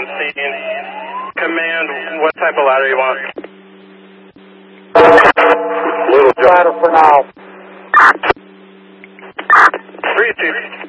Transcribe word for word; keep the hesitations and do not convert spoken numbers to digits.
on scene. Command, what type of ladder you want? Little ladder for now. three two.